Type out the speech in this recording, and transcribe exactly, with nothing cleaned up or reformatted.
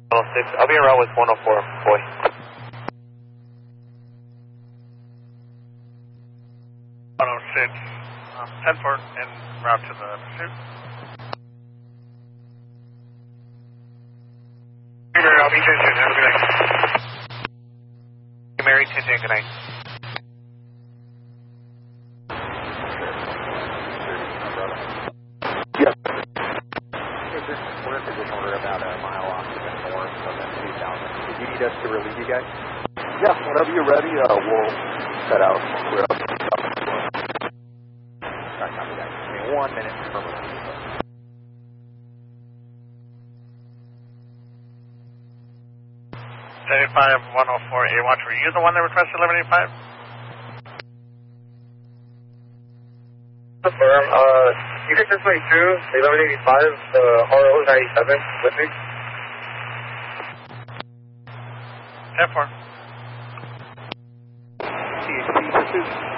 one oh six, I'll be en route with one oh four, boy. one oh six, um, ten four, en route to the pursuit. I'll be ten ten, have a good night. Mary, ten ten, good night. Yep. We're in position. We're about a mile off to the north of that two thousand. Do you need us to relieve you guys? Yeah, whenever you're ready, uh, we'll set out. We're up. Alright, copy that. Give me one minute for relief. seventy-five one oh four, A-Watch, were you the one that requested eleven eighty-five? Confirm, uh, you can send somebody through eleven eighty-five, the R O ninety-seven with me. ten four. T H C pursuit.